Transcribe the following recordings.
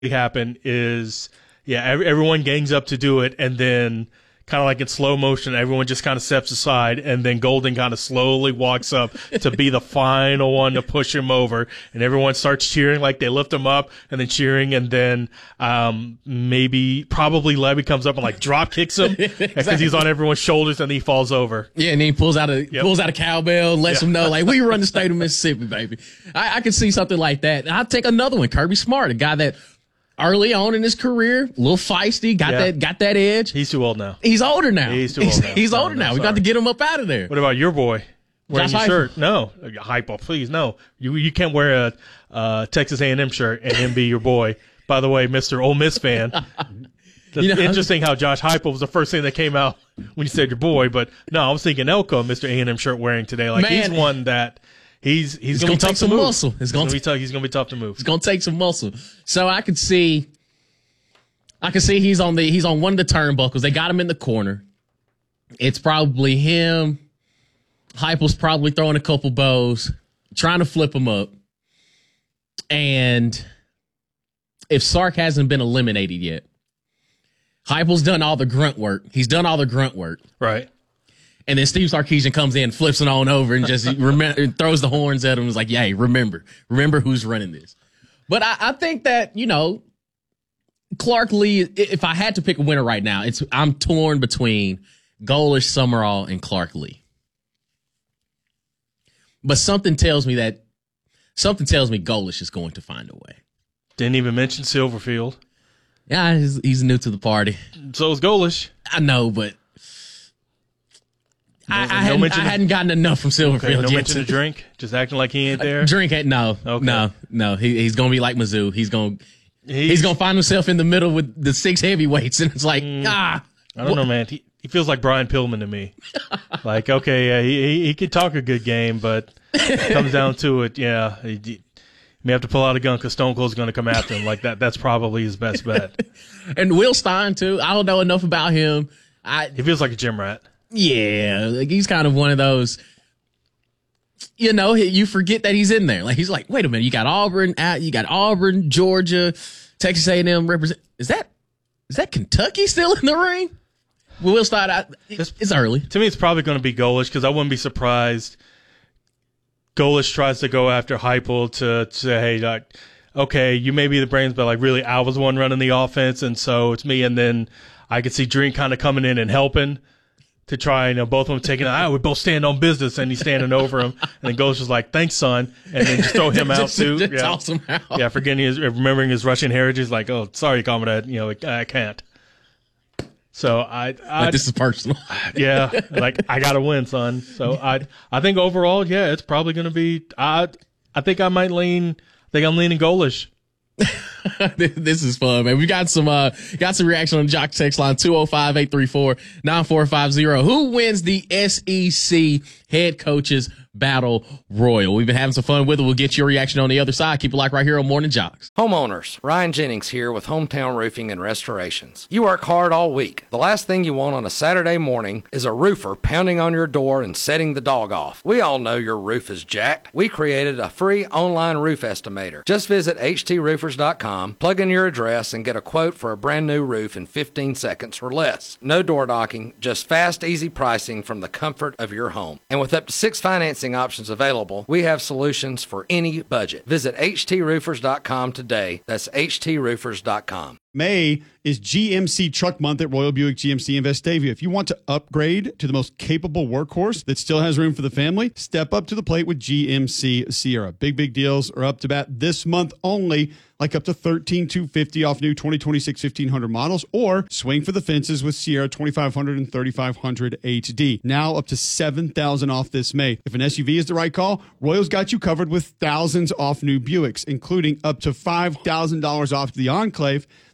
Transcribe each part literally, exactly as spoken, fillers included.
happen is, yeah, every, everyone gangs up to do it, and then kind of like in slow motion, everyone just kind of steps aside, and then Golden kind of slowly walks up to be the final one to push him over, and everyone starts cheering, like they lift him up, and then cheering, and then um maybe probably Levy comes up and like drop kicks him because exactly. he's on everyone's shoulders, and he falls over. Yeah, and then he pulls out a yep. pulls out a cowbell, and lets yeah. him know like we run the state of Mississippi, baby. I, I could see something like that. I'll take another one, Kirby Smart, a guy that early on in his career, a little feisty, got yeah. that got that edge. He's too old now. He's older now. He's too he's, old now. He's no, older no, now. sorry. We got to get him up out of there. What about your boy wearing Josh your Heupel. shirt? No, Hypo, please, no. You you can't wear a uh, Texas A and M shirt and him be your boy. By the way, Mister Ole Miss fan. It's you know, interesting how Josh Heupel was the first thing that came out when you said your boy, but no, I was thinking Elko, Mister A and M shirt wearing today. Like Man. he's one that. He's he's, he's going to take some muscle. He's going to be tough. He's going to be tough to move. He's going to take some muscle. So I could see, I could see he's on the he's on one of the turnbuckles. They got him in the corner. It's probably him. Heupel's probably throwing a couple bows, trying to flip him up. And if Sark hasn't been eliminated yet, Heupel's done all the grunt work. He's done all the grunt work. Right. And then Steve Sarkisian comes in, flips it on over, and just rem- throws the horns at him. It's like, yeah, hey, remember, remember who's running this. But I, I think that, you know, Clark Lee, if I had to pick a winner right now, it's I'm torn between Golesh, Summerall, and Clark Lee. But something tells me that, something tells me Golesh is going to find a way. Didn't even mention Silverfield. Yeah, he's, he's new to the party. So is Golesh. I know, but No, I, I, no hadn't, mention I hadn't gotten enough from Silverfield okay, no yet. mention of Drink? Just acting like he ain't there? Drink ain't, no, okay. no, no. He, he's going to be like Mizzou. He's going he's, he's going to find himself in the middle with the six heavyweights, and it's like, mm, ah. I don't wh- know, man. He, he feels like Brian Pillman to me. Like, okay, yeah, he, he he could talk a good game, but it comes down to it, yeah, he, he may have to pull out a gun because Stone Cold's going to come after him. Like, that. that's probably his best bet. And Will Stein, too. I don't know enough about him. I, he feels like a gym rat. Yeah, like he's kind of one of those, you know, you forget that he's in there. Like, he's like, wait a minute, you got Auburn, out, you got Auburn, Georgia, Texas A and M represent. Is that is that Kentucky still in the ring? Well, we'll start out. It's, it's early. To me, it's probably going to be Golesh because I wouldn't be surprised. Golesh tries to go after Heupel to, to say, hey, like, okay, you may be the brains, but like really, I was the one running the offense, and so it's me. And then I could see Drink kind of coming in and helping. To try, you know, both of them taking out, oh, we both stand on business, and he's standing over him, and then Golesh was like, "Thanks, son," and then just throw him out just, too. Just yeah, toss him out. Yeah, forgetting his, remembering his Russian heritage, like, oh, sorry, comrade, you know, like, I can't. So I, I like this is personal. Yeah, like I gotta win, son. So I, I think overall, yeah, it's probably gonna be. I, I think I might lean. I think I'm leaning Golesh. This is fun, man. We got some uh got some reaction on the Jock text line two oh five, eight three four, nine four five zero. Who wins the S E C head coaches battle royal? We've been having some fun with it. We'll get your reaction on the other side. Keep it like right here on Morning Jocks. Homeowners, Ryan Jennings here with Hometown Roofing and Restorations. You work hard all week. The last thing you want on a Saturday morning is a roofer pounding on your door and setting the dog off. We all know your roof is jacked. We created a free online roof estimator. Just visit h t roofers dot com, plug in your address, and get a quote for a brand new roof in fifteen seconds or less. No door knocking, just fast, easy pricing from the comfort of your home. And with up to six financing options available, we have solutions for any budget. Visit h t roofers dot com today. That's h t roofers dot com. May is G M C Truck Month at Royal Buick G M C in Vestavia. If you want to upgrade to the most capable workhorse that still has room for the family, step up to the plate with G M C Sierra. Big, big deals are up to bat this month only, like up to thirteen thousand two hundred fifty dollars off new twenty twenty-six fifteen hundred models, or swing for the fences with Sierra twenty-five hundred and thirty-five hundred H D. Now up to seven thousand dollars off this May. If an S U V is the right call, Royal's got you covered with thousands off new Buicks, including up to five thousand dollars off the Enclave, the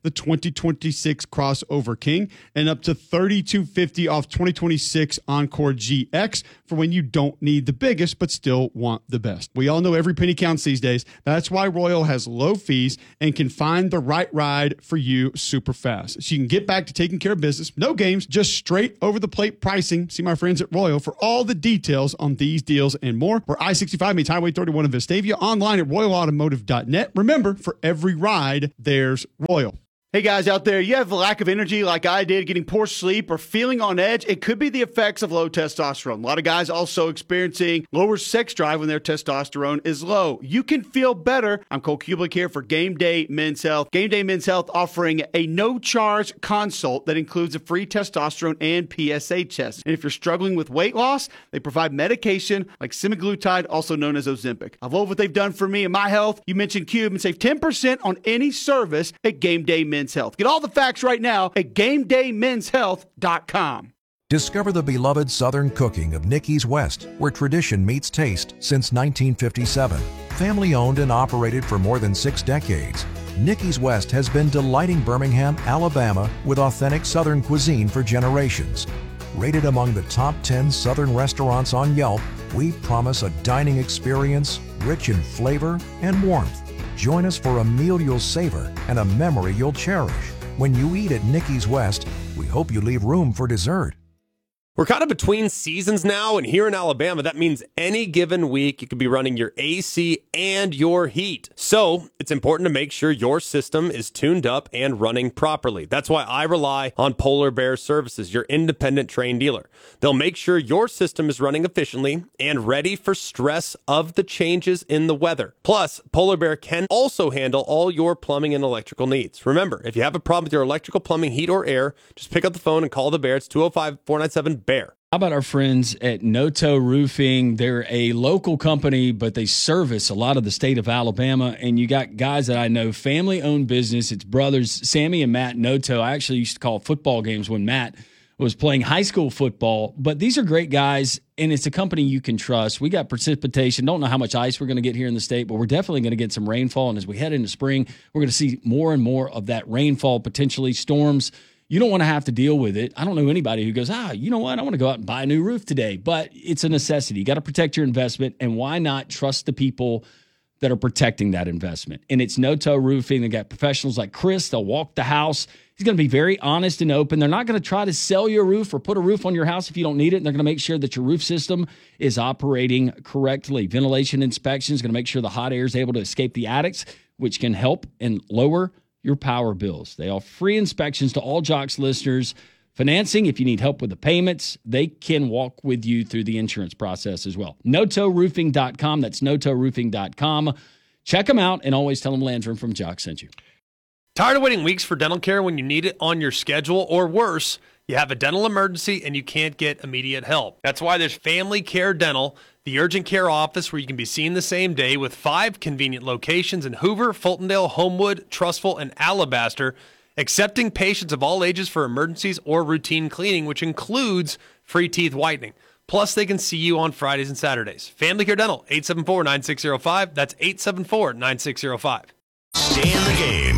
the twenty twenty-six Crossover King, and up to thirty-two fifty off twenty twenty-six Encore G X for when you don't need the biggest but still want the best. We all know every penny counts these days. That's why Royal has low fees and can find the right ride for you super fast. So you can get back to taking care of business. No games, just straight over the plate pricing. See my friends at Royal for all the details on these deals and more. We're I sixty-five meets Highway thirty-one in Vestavia, online at royal automotive dot net. Remember, for every ride, there's Royal. Hey guys out there, you have a lack of energy like I did, getting poor sleep or feeling on edge. It could be the effects of low testosterone. A lot of guys also experiencing lower sex drive when their testosterone is low. You can feel better. I'm Cole Kublik here for Game Day Men's Health. Game Day Men's Health offering a no-charge consult that includes a free testosterone and P S A test. And if you're struggling with weight loss, they provide medication like semaglutide, also known as Ozempic. I love what they've done for me and my health. You mentioned Cube and save ten percent on any service at Game Day Men's Health. Get all the facts right now at game day men's health dot com. Discover the beloved Southern cooking of Nicky's West, where tradition meets taste since nineteen fifty-seven. Family owned and operated for more than six decades, Nicky's West has been delighting Birmingham, Alabama with authentic Southern cuisine for generations. Rated among the top ten Southern restaurants on Yelp, we promise a dining experience rich in flavor and warmth. Join us for a meal you'll savor and a memory you'll cherish. When you eat at Nicky's West, we hope you leave room for dessert. We're kind of between seasons now, and here in Alabama, that means any given week you could be running your A C and your heat. So it's important to make sure your system is tuned up and running properly. That's why I rely on Polar Bear Services, your independent Trane dealer. They'll make sure your system is running efficiently and ready for stress of the changes in the weather. Plus, Polar Bear can also handle all your plumbing and electrical needs. Remember, if you have a problem with your electrical, plumbing, heat, or air, just pick up the phone and call the Bear. It's two oh five, four nine seven, Bear. How about our friends at Noto Roofing? They're a local company, but they service a lot of the state of Alabama. And you got guys that I know, family-owned business. It's brothers, Sammy and Matt Noto. I actually used to call football games when Matt was playing high school football. But these are great guys, and it's a company you can trust. We got precipitation. Don't know how much ice we're going to get here in the state, but we're definitely going to get some rainfall. And as we head into spring, we're going to see more and more of that rainfall, potentially storms. You don't want to have to deal with it. I don't know anybody who goes, ah, you know what? I want to go out and buy a new roof today. But it's a necessity. You got to protect your investment. And why not trust the people that are protecting that investment? And it's Noto Roofing. They got professionals like Chris. They'll walk the house. He's going to be very honest and open. They're not going to try to sell you a roof or put a roof on your house if you don't need it. And they're going to make sure that your roof system is operating correctly. Ventilation inspection is going to make sure the hot air is able to escape the attics, which can help and lower your power bills. They offer free inspections to all Jocks listeners. Financing, if you need help with the payments, they can walk with you through the insurance process as well. noto roofing dot com. That's noto roofing dot com. Check them out and always tell them Landrum from Jocks sent you. Tired of waiting weeks for dental care when you need it on your schedule, or worse, you have a dental emergency and you can't get immediate help? That's why there's Family Care Dental, the urgent care office where you can be seen the same day with five convenient locations in Hoover, Fultondale, Homewood, Trussville, and Alabaster, accepting patients of all ages for emergencies or routine cleaning, which includes free teeth whitening. Plus, they can see you on Fridays and Saturdays. Family Care Dental, eight seven four, nine six zero five. That's eight seven four, nine six zero five. Stay in the game.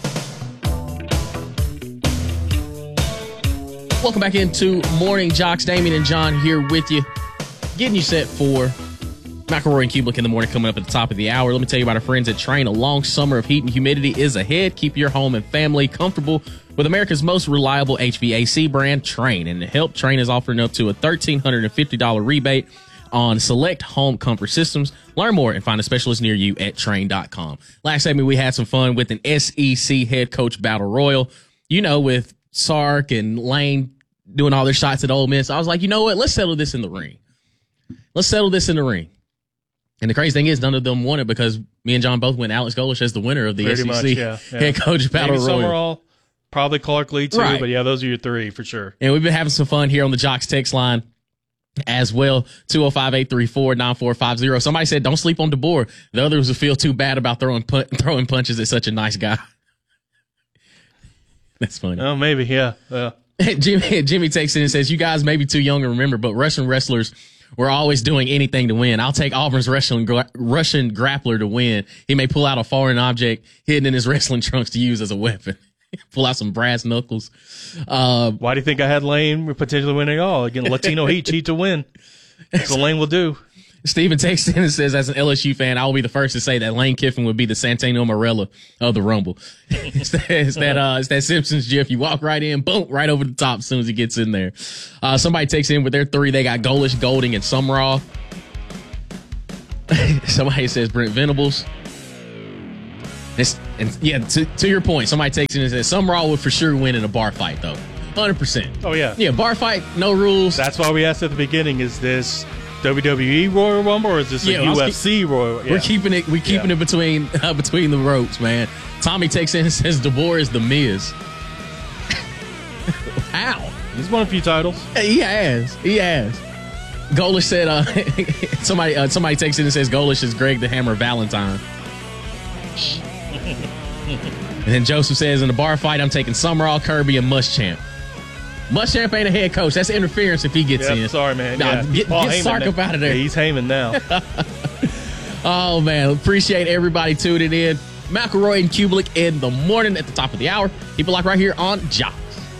Welcome back into Morning Jocks. Damien and John here with you, getting you set for McElroy and Kublik in the morning, coming up at the top of the hour. Let me tell you about our friends at Trane. A long summer of heat and humidity is ahead. Keep your home and family comfortable with America's most reliable H V A C brand, Trane. And to help, Trane is offering up to a one thousand three hundred fifty dollars rebate on select home comfort systems. Learn more and find a specialist near you at Trane dot com. Last segment, we had some fun with an S E C head coach battle royal. You know, with Sark and Lane doing all their shots at Ole Miss, I was like, you know what? Let's settle this in the ring. Let's settle this in the ring. And the crazy thing is, none of them won it because me and John both went Alex Golesh as the winner of the Pretty S E C much, yeah, yeah. head coach battle Maybe royal. Summerall, probably Clark Lee too, Right. but yeah, those are your three for sure. And we've been having some fun here on the Jocks text line as well. two oh five, eight three four, nine four five zero. Somebody said, don't sleep on DeBoer. The others would feel too bad about throwing pu- throwing punches at such a nice guy. That's funny. Oh, maybe, yeah. yeah. Jimmy, Jimmy takes in and says, you guys may be too young to remember, but Russian wrestlers were always doing anything to win. I'll take Auburn's wrestling gra- Russian grappler to win. He may pull out a foreign object hidden in his wrestling trunks to use as a weapon. Pull out some brass knuckles. Uh, Why do you think I had Lane potentially winning all? Again, Latino Heat cheat to win. That's what Lane will do. Steven texts in and says, as an L S U fan, I will be the first to say that Lane Kiffin would be the Santino Marella of the Rumble. it's, that, it's, that, uh, it's that Simpsons gif. You walk right in, boom, right over the top as soon as he gets in there. Uh, somebody takes in with their three. They got Golish, Golding, and Sumrall. Somebody says Brent Venables. It's, and yeah, to, to your point, somebody takes in and says Sumrall would for sure win in a bar fight, though. one hundred percent. Oh, yeah. Yeah, bar fight, no rules. That's why we asked at the beginning, is this W W E Royal Rumble or is this Yeah, a U F C keep, Royal? Yeah. We're keeping it. We're keeping yeah. it between uh, between the ropes, man. Tommy takes in and says DeBoer is the Miz. How? He's won a few titles. He has. He has. Golish said. Uh, somebody. Uh, somebody takes in and says Golish is Greg the Hammer Valentine. And then Joseph says in the bar fight, I'm taking Summerall, Kirby, and Muschamp. Muschamp ain't a head coach. That's interference if he gets yep, in. Sorry, man. Nah, yeah. Get, get Sark up out of there. Yeah, he's Heyman now. Oh, man. Appreciate everybody tuning in. McElroy and Kubelik in the morning at the top of the hour. People like right here on Jocks.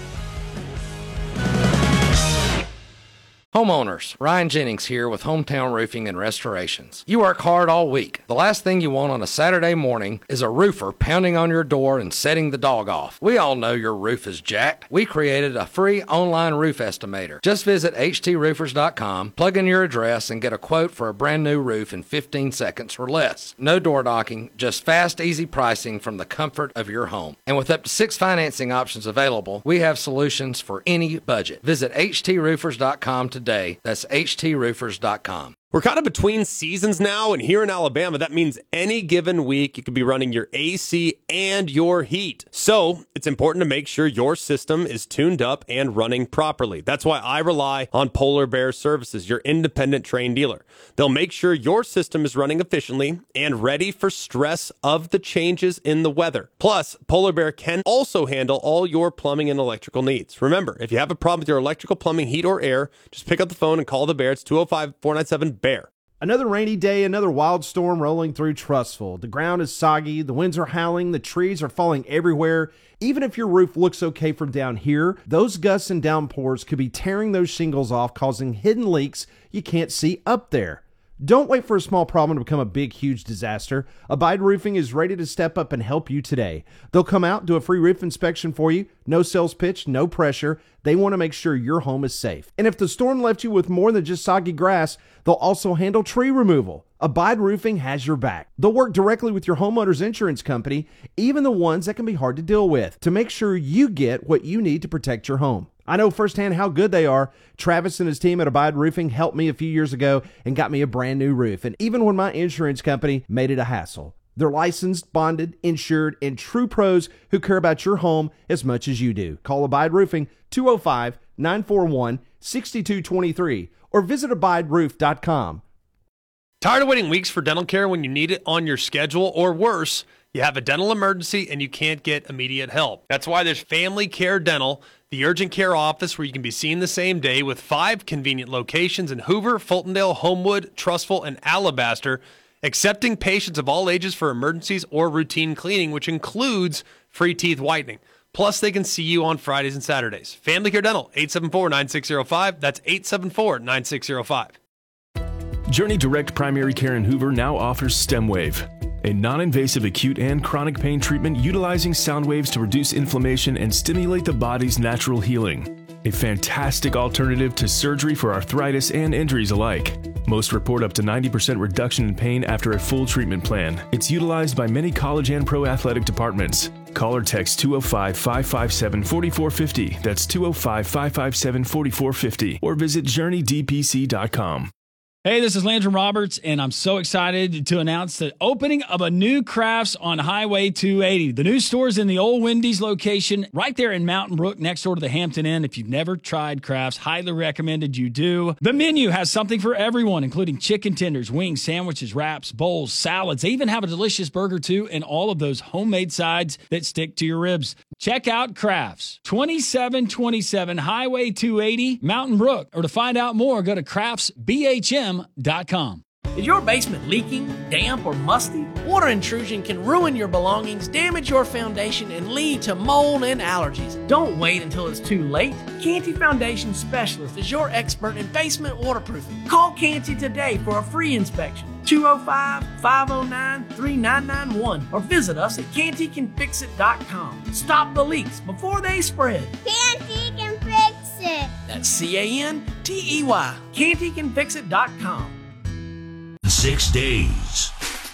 Homeowners, Ryan Jennings here with Hometown Roofing and Restorations. You work hard all week. The last thing you want on a Saturday morning is a roofer pounding on your door and setting the dog off. We all know your roof is jacked. We created a free online roof estimator. Just visit H T roofers dot com, plug in your address, and get a quote for a brand new roof in fifteen seconds or less. No door knocking, just fast, easy pricing from the comfort of your home. And with up to six financing options available, we have solutions for any budget. Visit H T roofers dot com today. That's H T roofers dot com. We're kind of between seasons now, and here in Alabama, that means any given week you could be running your A C and your heat. So it's important to make sure your system is tuned up and running properly. That's why I rely on Polar Bear Services, your independent trained dealer. They'll make sure your system is running efficiently and ready for stress of the changes in the weather. Plus, Polar Bear can also handle all your plumbing and electrical needs. Remember, if you have a problem with your electrical, plumbing, heat, or air, just pick up the phone and call the Bear. It's two oh five, four nine seven, B E A R. Another rainy day, another wild storm rolling through Trussville. The ground is soggy, the winds are howling, the trees are falling everywhere. Even if your roof looks okay from down here, those gusts and downpours could be tearing those shingles off, causing hidden leaks you can't see up there. Don't wait for a small problem to become a big, huge disaster. Abide Roofing is ready to step up and help you today. They'll come out, do a free roof inspection for you. No sales pitch, no pressure. They want to make sure your home is safe. And if the storm left you with more than just soggy grass, they'll also handle tree removal. Abide Roofing has your back. They'll work directly with your homeowner's insurance company, even the ones that can be hard to deal with, to make sure you get what you need to protect your home. I know firsthand how good they are. Travis and his team at Abide Roofing helped me a few years ago and got me a brand new roof. And even when my insurance company made it a hassle. They're licensed, bonded, insured, and true pros who care about your home as much as you do. Call Abide Roofing two oh five, nine four one, six two two three or visit abide roof dot com. Tired of waiting weeks for dental care when you need it on your schedule, or worse, you have a dental emergency and you can't get immediate help? That's why there's Family Care Dental, the urgent care office where you can be seen the same day, with five convenient locations in Hoover, Fultondale, Homewood, Trussville, and Alabaster, accepting patients of all ages for emergencies or routine cleaning, which includes free teeth whitening. Plus, they can see you on Fridays and Saturdays. Family Care Dental, eight seven four, nine six zero five. That's eight seven four, nine six zero five. Journey Direct Primary Care in Hoover now offers StemWave, a non-invasive acute and chronic pain treatment utilizing sound waves to reduce inflammation and stimulate the body's natural healing. A fantastic alternative to surgery for arthritis and injuries alike. Most report up to ninety percent reduction in pain after a full treatment plan. It's utilized by many college and pro athletic departments. Call or text two oh five, five five seven, four four five oh. That's two oh five, five five seven, four four five oh. Or visit journey d p c dot com. Hey, this is Landrum Roberts, and I'm so excited to announce the opening of a new Crafts on Highway two eighty. The new store is in the old Wendy's location right there in Mountain Brook next door to the Hampton Inn. If you've never tried Crafts, highly recommended you do. The menu has something for everyone, including chicken tenders, wings, sandwiches, wraps, bowls, salads. They even have a delicious burger, too, and all of those homemade sides that stick to your ribs. Check out Crafts, twenty-seven twenty-seven Highway two eighty, Mountain Brook. Or to find out more, go to crafts b h m dot com. Is your basement leaking, damp, or musty? Water intrusion can ruin your belongings, damage your foundation, and lead to mold and allergies. Don't wait until it's too late. Canty Foundation Specialist is your expert in basement waterproofing. Call Canty today for a free inspection. two oh five, five oh nine, three nine nine one or visit us at canty can fix it dot com. Stop the leaks before they spread. Canty can fix it. That's C A N T E Y. canty can fix it dot com. Six days.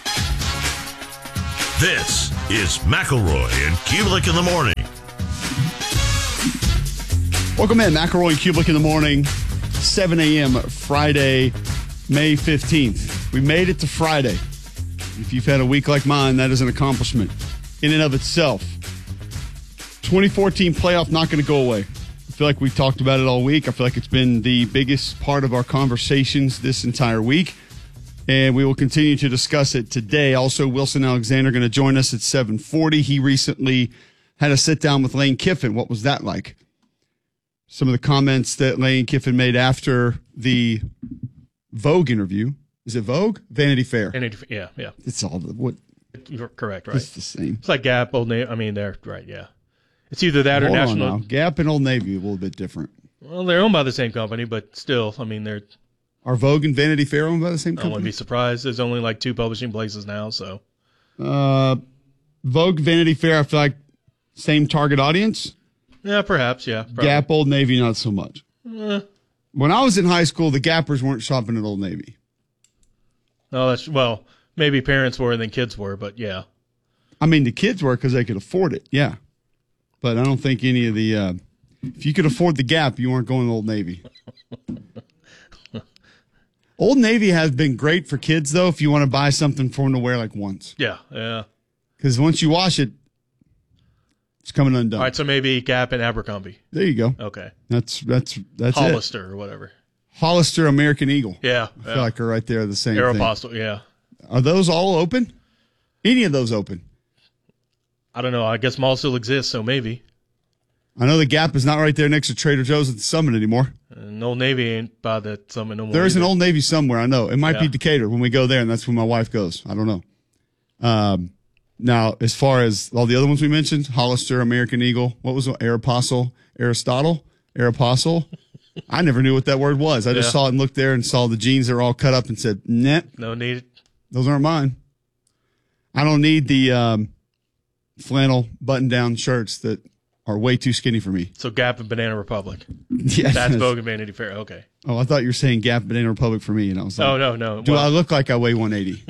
This is McElroy and Kubelik in the morning. Welcome in, McElroy and Kubelik in the morning, seven a.m. Friday, May fifteenth. We made it to Friday. If you've had a week like mine, that is an accomplishment in and of itself. twenty fourteen playoff not going to go away. I feel like we've talked about it all week. I feel like it's been the biggest part of our conversations this entire week. And we will continue to discuss it today. Also, Wilson Alexander going to join us at seven forty. He recently had a sit-down with Lane Kiffin. What was that like? Some of the comments that Lane Kiffin made after the Vogue interview. Is it Vogue? Vanity Fair. Vanity, yeah, yeah. It's all the, what? You're correct, right? It's the same. It's like Gap, Old Navy. I mean, they're right, yeah. It's either that Hold or on National. now. Gap and Old Navy are a little bit different. Well, they're owned by the same company, but still, I mean, they're. Are Vogue and Vanity Fair owned by the same I company? wouldn't be surprised. There's only like two publishing places now, so. Uh, Vogue, Vanity Fair, I feel like same target audience. Yeah, perhaps, yeah. Probably. Gap, Old Navy, not so much. Eh. When I was in high school, the Gappers weren't shopping at Old Navy. No, that's, well, maybe parents were and then kids were, but yeah. I mean, the kids were because they could afford it, yeah. But I don't think any of the, uh, if you could afford the Gap, you weren't going to Old Navy. Old Navy has been great for kids, though, if you want to buy something for them to wear like once. Yeah, yeah. Because once you wash it, it's coming undone. All right, so maybe Gap and Abercrombie. There you go. Okay. That's that's that's Hollister it. or whatever. Hollister, American Eagle. Yeah. I feel yeah. like are right there the same Aeropostale, thing. yeah. Are those all open? Any of those open? I don't know. I guess mall still exists, so maybe. I know the Gap is not right there next to Trader Joe's at the Summit anymore. And Old Navy ain't by the Summit no more. There is an either. Old Navy somewhere, I know. It might Yeah. be Decatur when we go there, and that's when my wife goes. I don't know. Um, now, as far as all the other ones we mentioned, Hollister, American Eagle, what was it? Aeropostale, Aristotle, Aeropostale. I never knew what that word was. I just Yeah. saw it and looked there and saw the jeans that were all cut up and said, nah, No need. those aren't mine. I don't need the um, flannel button-down shirts that are way too skinny for me. So Gap and Banana Republic. Yes. That's Vogue and Vanity Fair. Okay. Oh, I thought you were saying Gap Banana Republic for me, and I was like, Oh, no, no. do Well, I look like I weigh one eighty?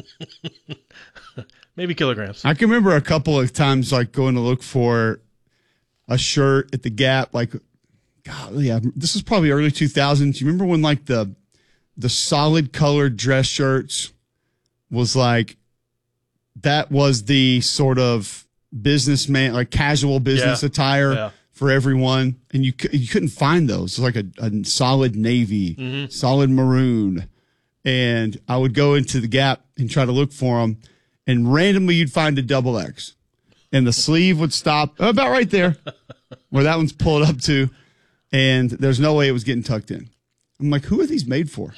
maybe kilograms. I can remember a couple of times like going to look for a shirt at the Gap. Like, God, yeah, this was probably early two thousands. You remember when like the the solid colored dress shirts was like that was the sort of businessman, like casual business Yeah. attire Yeah. for everyone, and you cou- you couldn't find those. It was like a, a solid navy, Mm-hmm. solid maroon, and I would go into the Gap and try to look for them, and randomly you'd find a double X, and the sleeve would stop about right there where that one's pulled up to, and there's no way it was getting tucked in. I'm like, who are these made for?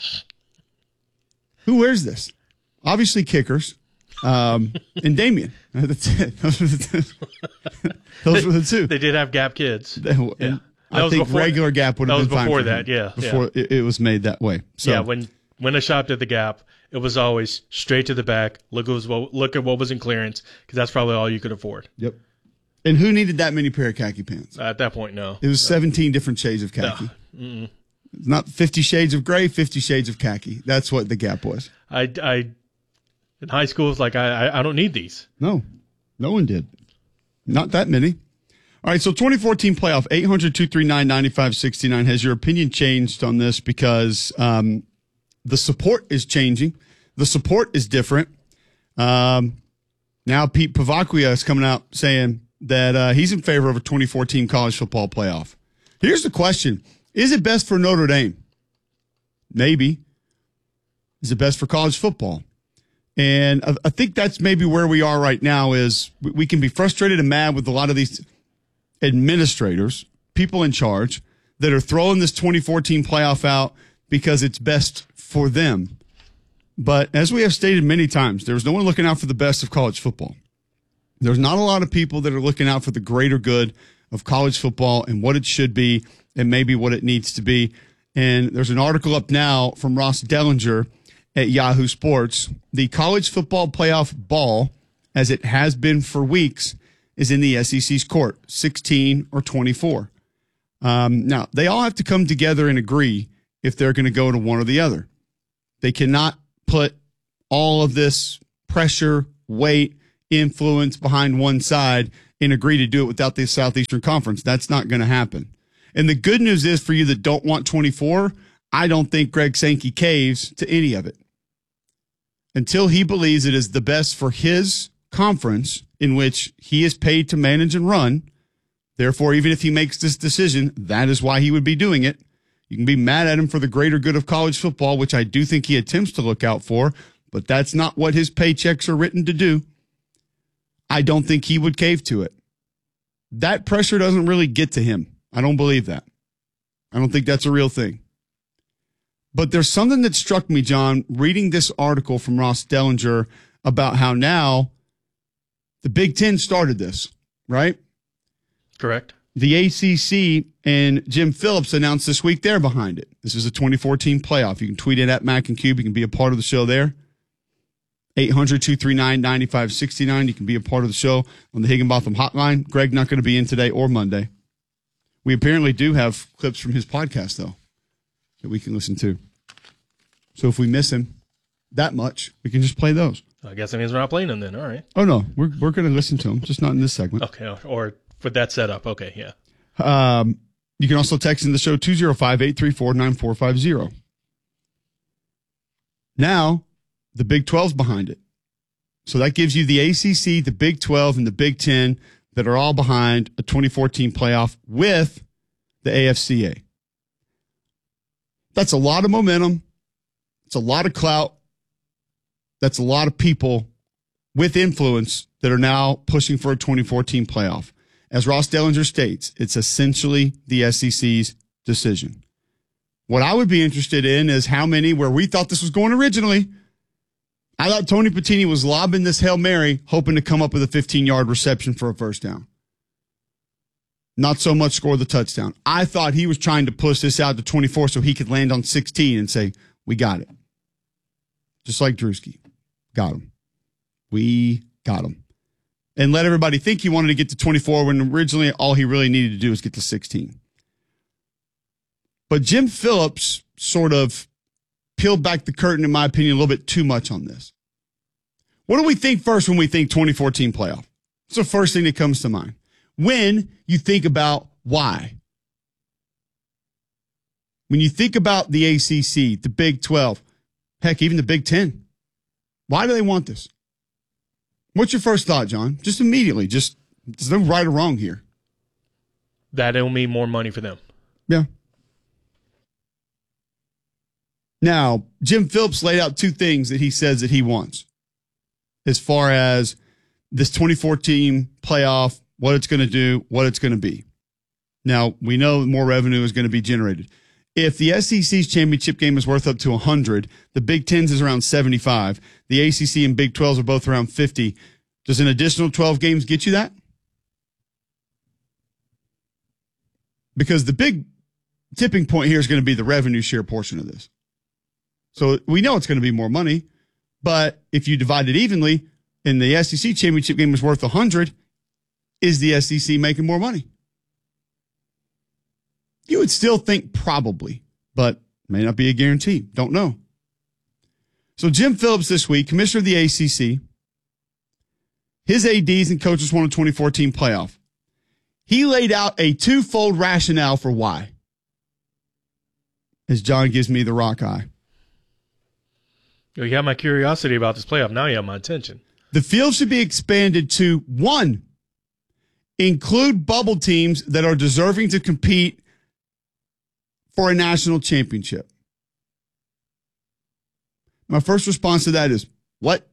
Who wears this? Obviously kickers. Um, and Damien. That's it. Those were the two. Those were the two. They did have Gap kids. And That I was think before- regular Gap would have that was been fine before for that, him, yeah, Before It, it was made that way. So Yeah, when when I shopped at the Gap, it was always straight to the back. Look, at what, look at what was in clearance, because that's probably all you could afford. Yep. And who needed that many pair of khaki pants? At that point, no. It was seventeen different shades of khaki. Mm-mm. It's not fifty shades of gray, fifty shades of khaki. That's what the Gap was. I, I, in high school, it's like, I, I, I don't need these. No, no one did. Not that many. All right, so twenty fourteen playoff, eight hundred, two three nine, nine five six nine. Has your opinion changed on this? Because um, the support is changing. The support is different. Um, now Pete Pavacquia is coming out saying that uh, he's in favor of a twenty fourteen college football playoff. Here's the question. Is it best for Notre Dame? Maybe. Is it best for college football? And I, I think that's maybe where we are right now is we, we can be frustrated and mad with a lot of these administrators, people in charge, that are throwing this twenty fourteen playoff out because it's best for them. But as we have stated many times, there's no one looking out for the best of college football. There's not a lot of people that are looking out for the greater good of college football and what it should be and maybe what it needs to be. And there's an article up now from Ross Dellinger at Yahoo Sports. The college football playoff ball, as it has been for weeks, is in the S E C's court, sixteen or twenty-four. Um, now, they all have to come together and agree if they're going to go to one or the other. They cannot put all of this pressure, weight, influence behind one side and agree to do it without the Southeastern Conference. That's not going to happen. And the good news is for you that don't want twenty-four, I don't think Greg Sankey caves to any of it. Until he believes it is the best for his conference in which he is paid to manage and run. Therefore, even if he makes this decision, that is why he would be doing it. You can be mad at him for the greater good of college football, which I do think he attempts to look out for, but that's not what his paychecks are written to do. I don't think he would cave to it. That pressure doesn't really get to him. I don't believe that. I don't think that's a real thing. But there's something that struck me, John, reading this article from Ross Dellinger about how now the Big Ten started this, right? Correct. The A C C and Jim Phillips announced this week they're behind it. This is a twenty fourteen playoff. You can tweet it at Mac and Cube. You can be a part of the show there. eight hundred, two three nine, nine five six nine. You can be a part of the show on the Higginbotham hotline. Greg not going to be in today or Monday. We apparently do have clips from his podcast, though, that we can listen to. So if we miss him that much, we can just play those. I guess that means we're not playing them then. All right. Oh, no. We're we're going to listen to them, just not in this segment. Okay. Or with that setup. Okay, yeah. Um, you can also text in the show two oh five, eight three four, nine four five oh. Now, the Big twelve's behind it. So that gives you the A C C, the Big twelve, and the Big ten that are all behind a twenty fourteen playoff with the A F C A. That's a lot of momentum. It's a lot of clout. That's a lot of people with influence that are now pushing for a twenty fourteen playoff. As Ross Dellinger states, it's essentially the S E C's decision. What I would be interested in is how many, where we thought this was going originally, I thought Tony Patini was lobbing this Hail Mary, hoping to come up with a fifteen-yard reception for a first down. Not so much score the touchdown. I thought he was trying to push this out to twenty-four so he could land on sixteen and say, we got it. Just like Drewski. Got him. We got him. And let everybody think he wanted to get to twenty-four when originally all he really needed to do was get to sixteen. But Jim Phillips sort of peeled back the curtain, in my opinion, a little bit too much on this. What do we think first when we think twenty fourteen playoff? What's the first thing that comes to mind? When you think about why. When you think about the A C C, the Big twelve, heck, even the Big ten, why do they want this? What's your first thought, John? Just immediately, just there's no right or wrong here. That it'll mean more money for them. Yeah. Now, Jim Phillips laid out two things that he says that he wants as far as this twenty fourteen playoff, what it's going to do, what it's going to be. Now, we know more revenue is going to be generated. If the S E C's championship game is worth up to one hundred, the Big Ten's is around seventy-five, the A C C and Big twelves are both around fifty, does an additional twelve games get you that? Because the big tipping point here is going to be the revenue share portion of this. So we know it's going to be more money, but if you divide it evenly and the S E C championship game is worth one hundred, is the S E C making more money? You would still think probably, but may not be a guarantee. Don't know. So Jim Phillips this week, commissioner of the A C C, his A Ds and coaches won a twenty fourteen playoff. He laid out a twofold rationale for why. As John gives me the rock eye. You have my curiosity about this playoff. Now you have my attention. The field should be expanded to, one, include bubble teams that are deserving to compete for a national championship. My first response to that is, what?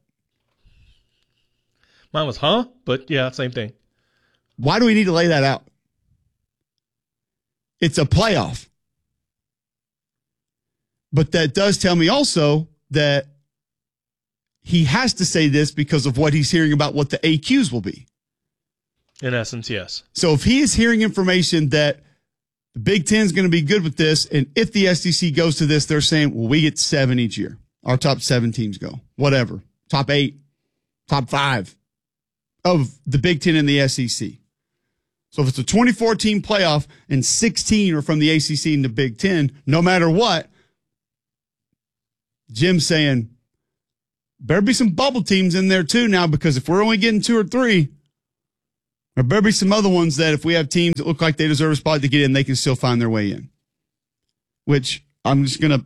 Mine was, huh? But yeah, same thing. Why do we need to lay that out? It's a playoff. But that does tell me also that he has to say this because of what he's hearing about what the A Qs will be. In essence, yes. So if he is hearing information that the Big Ten is going to be good with this, and if the S E C goes to this, they're saying, well, we get seven each year. Our top seven teams go. Whatever. Top eight, top five of the Big Ten and the S E C. So if it's a twenty-four team playoff and sixteen are from the A C C and the Big Ten, no matter what, Jim's saying, better be some bubble teams in there too now, because if we're only getting two or three, there better be some other ones that if we have teams that look like they deserve a spot to get in, they can still find their way in. Which I'm just going to,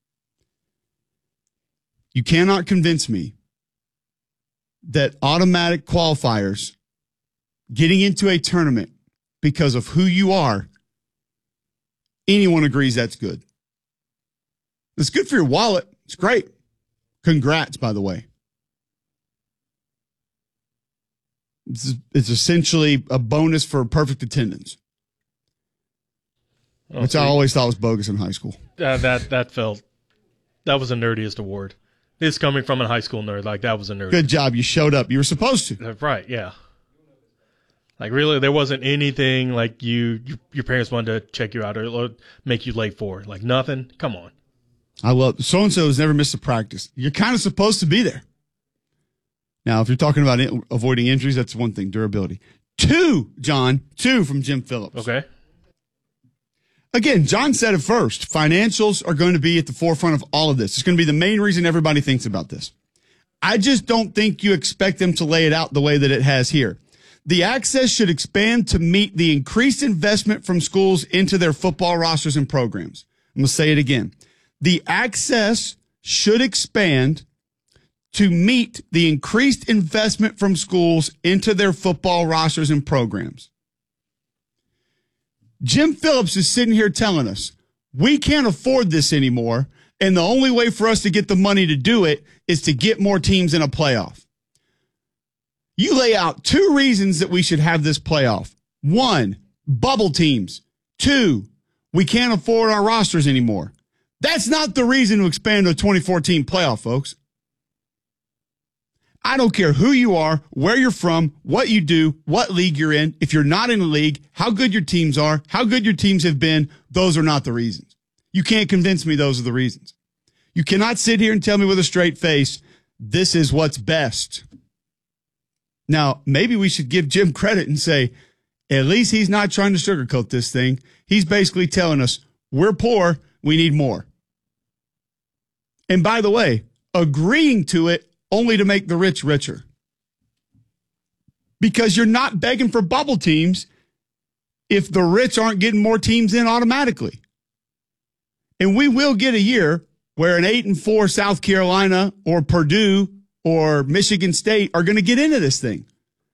you cannot convince me that automatic qualifiers getting into a tournament because of who you are, anyone agrees that's good. It's good for your wallet. It's great. Congrats, by the way. It's, it's essentially a bonus for perfect attendance, oh, which see, I always thought was bogus in high school. Uh, that that felt, that was the nerdiest award. This coming from a high school nerd, like that was a nerd. Good job. You showed up. You were supposed to. Right, yeah. Like really, there wasn't anything like you, you your parents wanted to check you out or make you late for. Like nothing. Come on. I love so-and-so has never missed a practice. You're kind of supposed to be there. Now, if you're talking about in, avoiding injuries, that's one thing, durability. Two, John, two from Jim Phillips. Okay. Again, John said it first. Financials are going to be at the forefront of all of this. It's going to be the main reason everybody thinks about this. I just don't think you expect them to lay it out the way that it has here. The access should expand to meet the increased investment from schools into their football rosters and programs. I'm going to say it again. The access should expand to meet the increased investment from schools into their football rosters and programs. Jim Phillips is sitting here telling us we can't afford this anymore, and the only way for us to get the money to do it is to get more teams in a playoff. You lay out two reasons that we should have this playoff. One, bubble teams. Two, we can't afford our rosters anymore. That's not the reason to expand to a twenty-four team playoff, folks. I don't care who you are, where you're from, what you do, what league you're in. If you're not in a league, how good your teams are, how good your teams have been, those are not the reasons. You can't convince me those are the reasons. You cannot sit here and tell me with a straight face, this is what's best. Now, maybe we should give Jim credit and say, at least he's not trying to sugarcoat this thing. He's basically telling us, we're poor, we need more. And by the way, agreeing to it only to make the rich richer. Because you're not begging for bubble teams if the rich aren't getting more teams in automatically. And we will get a year where an eight and four South Carolina or Purdue or Michigan State are going to get into this thing.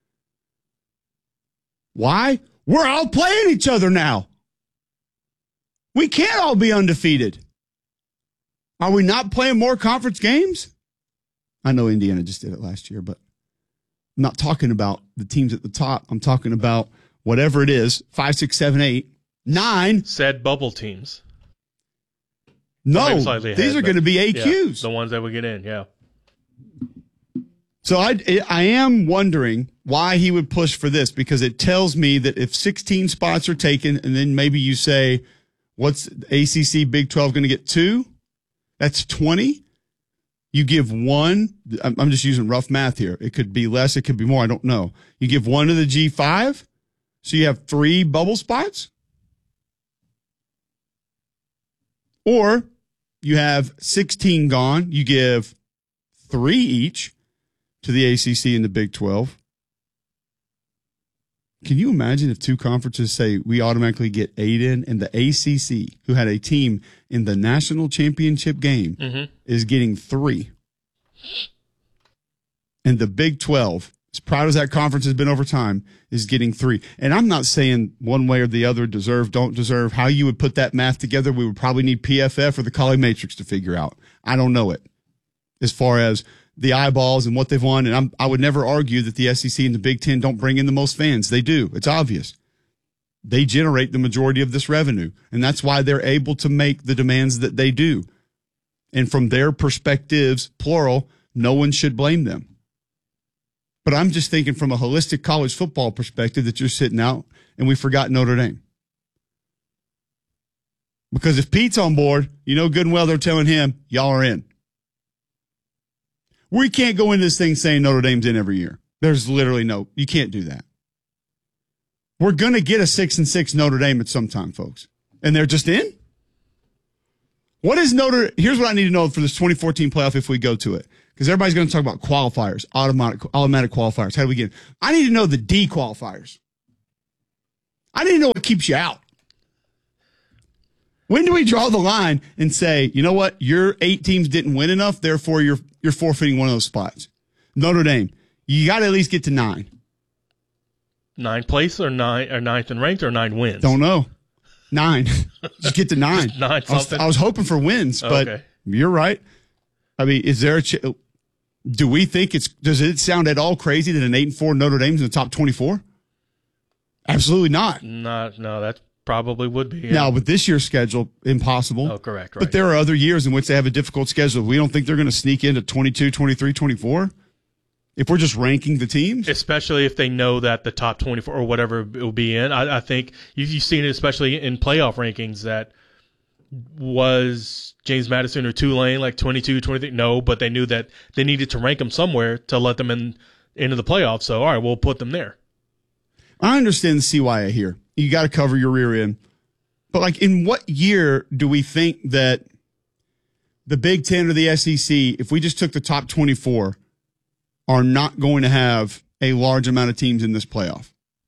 Why? We're all playing each other now. We can't all be undefeated. Are we not playing more conference games? I know Indiana just did it last year, but I'm not talking about the teams at the top. I'm talking about whatever it is, five, six, seven, eight, nine. Said bubble teams. No, these ahead, are going to be A Qs. Yeah, the ones that would get in, yeah. So I, I am wondering why he would push for this, because it tells me that if sixteen spots are taken, and then maybe you say, what's A C C Big twelve going to get two? That's twenty. You give one, I'm just using rough math here. It could be less, it could be more, I don't know. You give one to the G five, so you have three bubble spots. Or you have sixteen gone, you give three each to the A C C and the Big twelve. Can you imagine if two conferences say we automatically get eight in, and the A C C, who had a team in the national championship game, mm-hmm. is getting three? And the Big twelve, as proud as that conference has been over time, is getting three. And I'm not saying one way or the other, deserve, don't deserve. How you would put that math together, we would probably need P F F or the Colley Matrix to figure out. I don't know it as far as the eyeballs and what they've won. And I'm, I would never argue that the S E C and the Big Ten don't bring in the most fans. They do. It's obvious. They generate the majority of this revenue. And that's why they're able to make the demands that they do. And from their perspectives, plural, no one should blame them. But I'm just thinking from a holistic college football perspective that you're sitting out and we forgot Notre Dame. Because if Pete's on board, you know good and well they're telling him, y'all are in. We can't go into this thing saying Notre Dame's in every year. There's literally no, you can't do that. We're going to get a six and six Notre Dame at some time, folks. And they're just in? What is Notre, here's what I need to know for this twenty fourteen playoff if we go to it. Because everybody's going to talk about qualifiers, automatic, automatic qualifiers. How do we get in? I need to know the D qualifiers. I need to know what keeps you out. When do we draw the line and say, you know what, your eight teams didn't win enough, therefore you're you're forfeiting one of those spots? Notre Dame, you got to at least get to nine. Nine place or nine or ninth and ranked or nine wins? Don't know. Nine. Just get to nine. Just nine I was, something. I was hoping for wins, but Okay. you're right. I mean, is there a ch- do we think it's does it sound at all crazy that an eight and four Notre Dame's in the top twenty-four? Absolutely not. Not, no, that probably would be. Yeah. Now, with this year's schedule, impossible. Oh, correct, right. But there are other years in which they have a difficult schedule. We don't think they're going to sneak into twenty-two, twenty-three, twenty-four if we're just ranking the teams. Especially if they know that the top twenty-four or whatever it will be in. I, I think you've, you've seen it, especially in playoff rankings, that was James Madison or Tulane like twenty-two, twenty-three? No, but they knew that they needed to rank them somewhere to let them in into the playoffs. So, all right, we'll put them there. I understand the C Y A here. You got to cover your rear end. But, like, in what year do we think that the Big Ten or the S E C, if we just took the top twenty-four, are not going to have a large amount of teams in this playoff?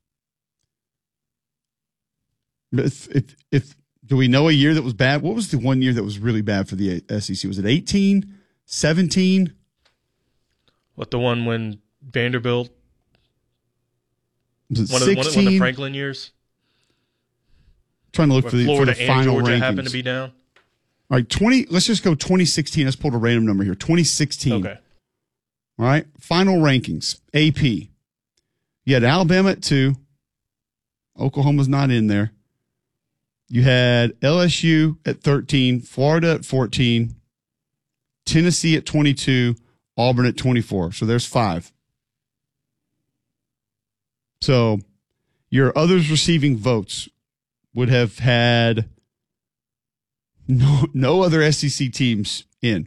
If, if, if do we know a year that was bad? What was the one year that was really bad for the S E C? Was it eighteen, seventeen? What, the one when Vanderbilt? Was it One of, the, one, of, one of the sixteen? Franklin years? Trying to look Where for the, for Florida the and final Georgia rankings. happened to be down? All right, twenty. Let's just go twenty sixteen. Let's pull a random number here. twenty sixteen. Okay. All right, final rankings. A P. You had Alabama at two. Oklahoma's not in there. You had L S U at thirteen, Florida at fourteen, Tennessee at twenty-two, Auburn at twenty-four. So there's five. So your others receiving votes would have had no no other S E C teams in.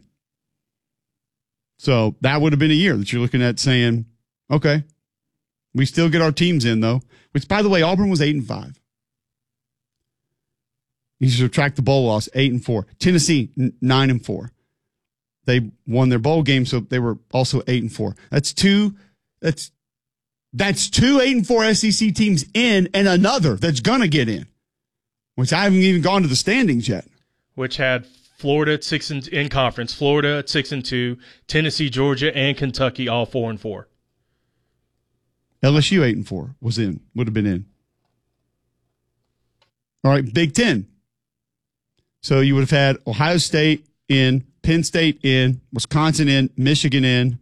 So that would have been a year that you're looking at saying, okay, we still get our teams in though. Which, by the way, Auburn was eight and five. You subtract the bowl loss, eight and four. Tennessee n- nine and four. They won their bowl game, so they were also eight and four. That's two. That's that's two eight and four S E C teams in, and another that's gonna get in. Which I haven't even gone to the standings yet. Which had Florida at six and in conference, Florida at six and two, Tennessee, Georgia, and Kentucky all four and four. L S U eight and four was in, would have been in. All right, Big Ten. So you would have had Ohio State in, Penn State in, Wisconsin in, Michigan in.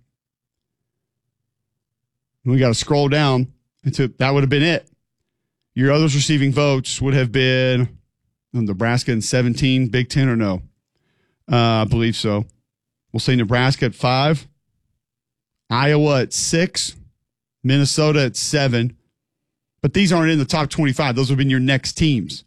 And we got to scroll down into that would have been it. Your others receiving votes would have been Nebraska in seventeen, Big Ten or no? Uh, I believe so. We'll say Nebraska at five, Iowa at six, Minnesota at seven. But these aren't in the top twenty-five. Those would have been your next teams.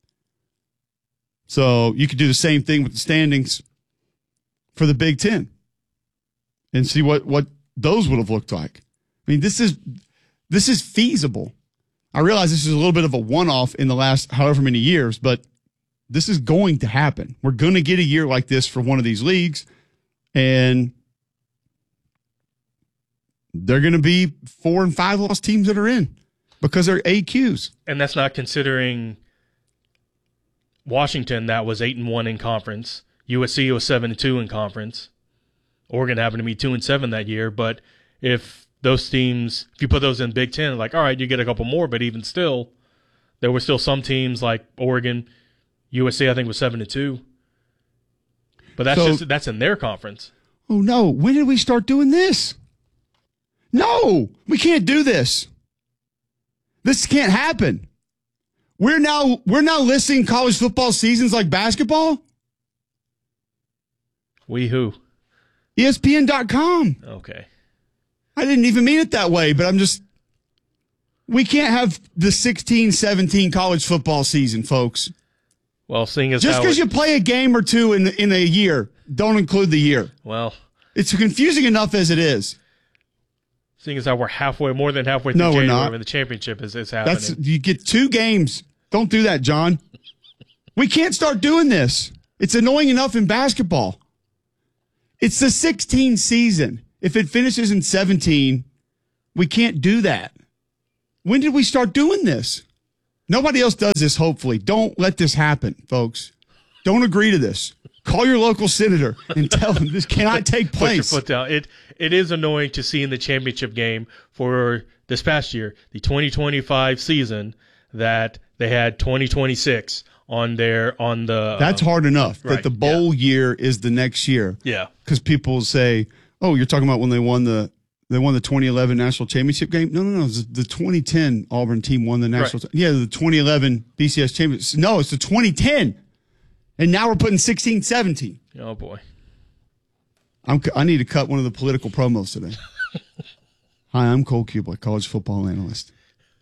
So you could do the same thing with the standings for the Big Ten and see what, what those would have looked like. I mean, this is this is feasible. I realize this is a little bit of a one-off in the last however many years, but this is going to happen. We're going to get a year like this for one of these leagues, and they're going to be four and five loss teams that are in because they're A Qs. And that's not considering Washington, that was eight and one in conference. U S C was seven and two in conference. Oregon happened to be two and seven that year. But if those teams, if you put those in Big Ten, like, all right, you get a couple more, but even still, there were still some teams like Oregon, U S C, I think was seven and two. But that's So- just that's in their conference. Oh, no. When did we start doing this? No, we can't do this. This can't happen. We're now we're now listing college football seasons like basketball. We who? E S P N dot com. Okay. I didn't even mean it that way, but I'm just, we can't have the sixteen seventeen college football season, folks. Well, seeing as Just how because it- you play a game or two in in a year, don't include the year. Well, it's confusing enough as it is. seeing as how we're halfway, more than halfway through No, we're January not. when the championship is, is happening. That's you get two games. Don't do that, John. We can't start doing this. It's annoying enough in basketball. It's the sixteen season. If it finishes in seventeen, we can't do that. When did we start doing this? Nobody else does this, hopefully. Don't let this happen, folks. Don't agree to this. Call your local senator and tell them this cannot take Put your place. foot down. It it is annoying to see in the championship game for this past year, the twenty twenty-five season, that they had twenty twenty-six on their on the. That's um, hard enough right, that the bowl year is the next year. Yeah. Because people say, "Oh, you're talking about when they won the they won the twenty eleven national championship game." No, no, no. It's the twenty ten Auburn team won the national. Right. Yeah, the twenty eleven B C S championship. No, it's the twenty ten, and now we're putting sixteen seventeen. Oh boy. I'm, I need to cut one of the political promos today. Hi, I'm Cole Kublik, college football analyst.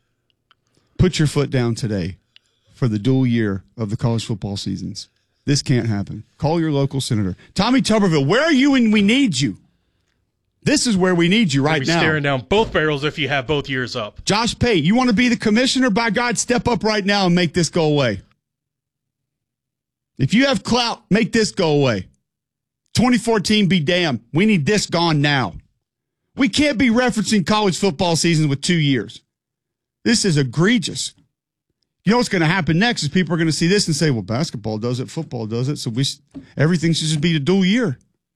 Put your foot down today for the dual year of the college football seasons. This can't happen. Call your local senator. Tommy Tuberville, where are you when we need you? This is where we need you right You'll be now. staring down both barrels if you have both years up. Josh Pate, you want to be the commissioner? By God, step up right now and make this go away. If you have clout, make this go away. twenty fourteen be damned. We need this gone now. We can't be referencing college football seasons with two years. This is egregious. You know what's going to happen next is people are going to see this and say, well, basketball does it, football does it, so we everything should just be a dual year.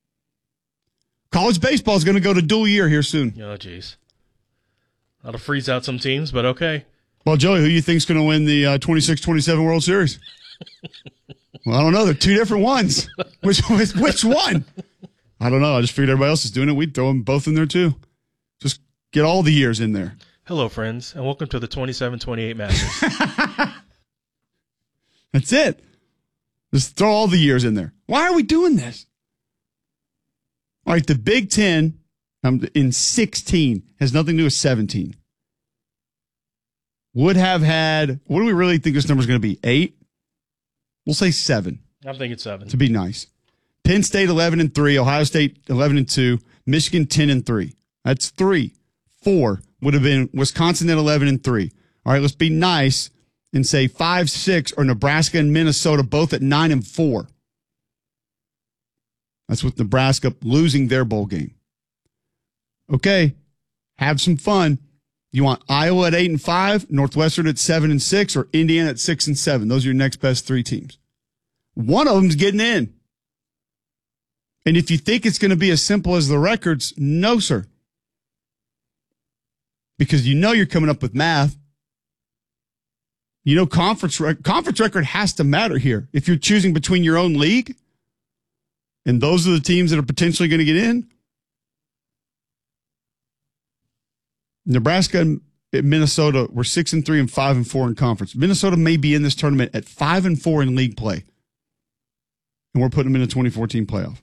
College baseball is going to go to dual year here soon. Oh, jeez. That'll freeze out some teams, but okay. Well, Joey, who you think's going to win the uh, twenty-six twenty-seven World Series? Well, I don't know. They're two different ones. Which which, which one? I don't know. I just figured everybody else is doing it. We'd throw them both in there, too. Just get all the years in there. Hello, friends, and welcome to the twenty-seven twenty-eight Masters. That's it. Just throw all the years in there. Why are we doing this? All right, the Big Ten um, in sixteen has nothing to do with seventeen. Would have had, what do we really think this number is going to be? Eight? We'll say seven. I'm thinking seven. To be nice. Penn State eleven and three, Ohio State eleven and two, Michigan ten and three. That's three. Four would have been Wisconsin at eleven and three. All right, let's be nice and say five, six, or Nebraska and Minnesota both at nine and four. That's with Nebraska losing their bowl game. Okay, have some fun. You want Iowa at eight and five, Northwestern at seven and six, or Indiana at six and seven. Those are your next best three teams. One of them's getting in. And if you think it's going to be as simple as the records, no, sir. Because you know you're coming up with math. You know conference rec- conference record has to matter here. If you're choosing between your own league, and those are the teams that are potentially going to get in, Nebraska and Minnesota were six and three and five and four in conference. Minnesota may be in this tournament at five and four in league play, and we're putting them in the twenty fourteen playoff.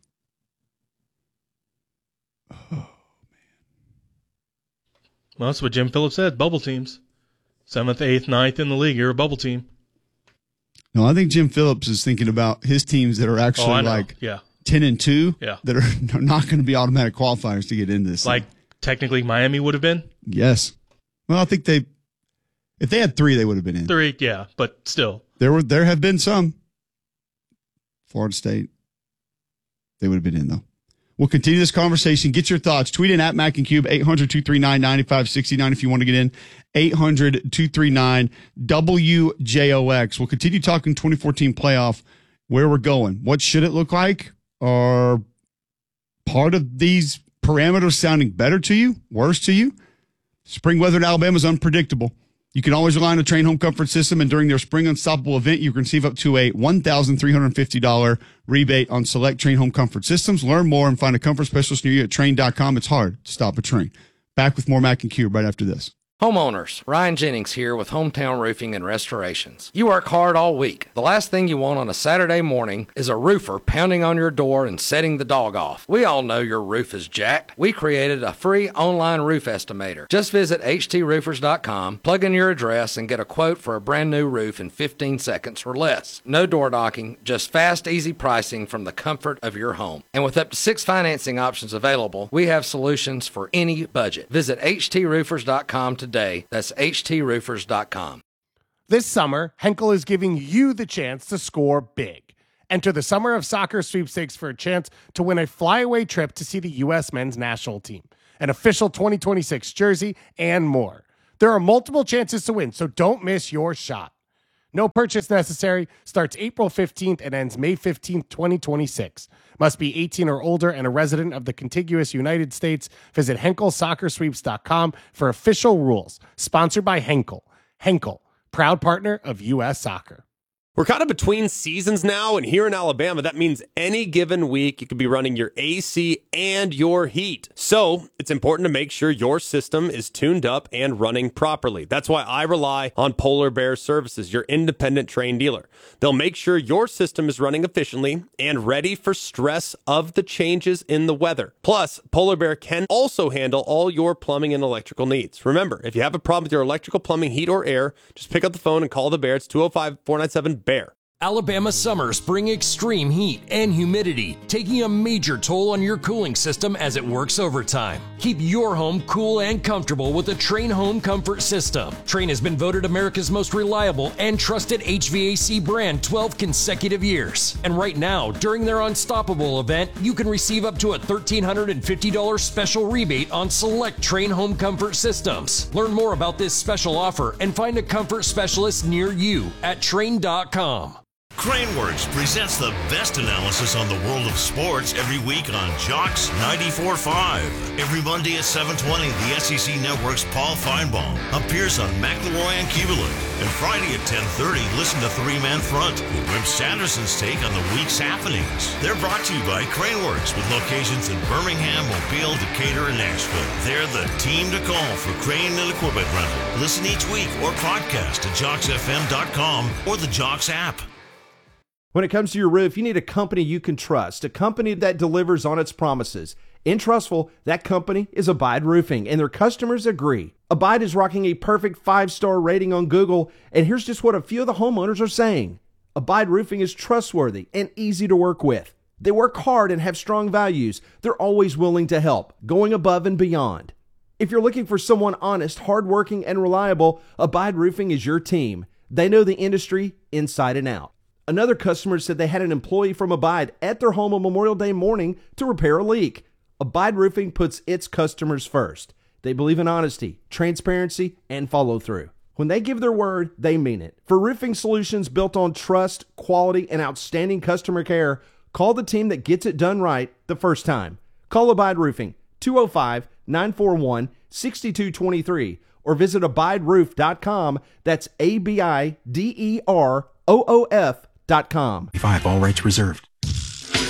Well, that's what Jim Phillips said. Bubble teams. Seventh, eighth, ninth in the league. You're a bubble team. No, I think Jim Phillips is thinking about his teams that are actually Oh, I know. like Yeah. ten and two. Yeah. That are, are not going to be automatic qualifiers to get into this. Like, technically, Miami would have been. Yes. Well, I think they, if they had three, they would have been in. Three, yeah, but still. There were, there have been some. Florida State. They would have been in, though. We'll continue this conversation. Get your thoughts. Tweet in at Mac and Cube, eight hundred, two three nine, nine five six nine if you want to get in. eight hundred, two three nine, W J O X. We'll continue talking twenty fourteen playoff, where we're going. What should it look like? Are part of these parameters sounding better to you, worse to you? Spring weather in Alabama is unpredictable. You can always rely on a Train Home Comfort System, and during their Spring Unstoppable event, you can receive up to a one thousand three hundred fifty dollars rebate on select Train Home Comfort Systems. Learn more and find a comfort specialist near you at train dot com. It's hard to stop a train. Back with more Mac and Cube right after this. Homeowners, Ryan Jennings here with Hometown Roofing and Restorations. You work hard all week. The last thing you want on a Saturday morning is a roofer pounding on your door and setting the dog off. We all know your roof is jacked. We created a free online roof estimator. Just visit H T roofers dot com, plug in your address, and get a quote for a brand new roof in fifteen seconds or less. No door knocking, just fast, easy pricing from the comfort of your home. And with up to six financing options available, we have solutions for any budget. Visit H T roofers dot com today. Today. That's H T roofers dot com. This summer, Henkel is giving you the chance to score big. Enter the Summer of Soccer sweepstakes for a chance to win a flyaway trip to see the U S men's national team, an official twenty twenty-six jersey, and more. There are multiple chances to win, so don't miss your shot. No purchase necessary. Starts April fifteenth and ends May fifteenth, twenty twenty-six. Must be eighteen or older and a resident of the contiguous United States. Visit Henkel Soccer Sweeps dot com for official rules. Sponsored by Henkel. Henkel, proud partner of U S Soccer. We're kind of between seasons now, and here in Alabama, that means any given week you could be running your A C and your heat. So it's important to make sure your system is tuned up and running properly. That's why I rely on Polar Bear Services, your independent Trane dealer. They'll make sure your system is running efficiently and ready for stress of the changes in the weather. Plus, Polar Bear can also handle all your plumbing and electrical needs. Remember, if you have a problem with your electrical, plumbing, heat, or air, just pick up the phone and call the Bear. It's two oh five, four nine seven, BEAR. Alabama summers bring extreme heat and humidity, taking a major toll on your cooling system as it works overtime. Keep your home cool and comfortable with the Trane Home Comfort System. Trane has been voted America's most reliable and trusted H V A C brand twelve consecutive years. And right now, during their Unstoppable event, you can receive up to a one thousand three hundred fifty dollars special rebate on select Trane Home Comfort systems. Learn more about this special offer and find a comfort specialist near you at Trane dot com. Craneworks presents the best analysis on the world of sports every week on Jocks ninety-four point five. Every Monday at seven twenty, the S E C Network's Paul Feinbaum appears on McElroy and Kubelik. And Friday at ten thirty, listen to Three Man Front with Wimp Sanderson's take on the week's happenings. They're brought to you by Craneworks with locations in Birmingham, Mobile, Decatur, and Nashville. They're the team to call for crane and equipment rental. Listen each week or podcast at jocks f m dot com or the Jocks app. When it comes to your roof, you need a company you can trust, a company that delivers on its promises. In Trussville, that company is Abide Roofing, and their customers agree. Abide is rocking a perfect five-star rating on Google, and here's just what a few of the homeowners are saying. Abide Roofing is trustworthy and easy to work with. They work hard and have strong values. They're always willing to help, going above and beyond. If you're looking for someone honest, hardworking, and reliable, Abide Roofing is your team. They know the industry inside and out. Another customer said they had an employee from Abide at their home on Memorial Day morning to repair a leak. Abide Roofing puts its customers first. They believe in honesty, transparency, and follow through. When they give their word, they mean it. For roofing solutions built on trust, quality, and outstanding customer care, call the team that gets it done right the first time. Call Abide Roofing, two oh five, nine four one, six two two three, or visit abide roof dot com. That's A B I D E R O O F dot com. Five, all rights reserved.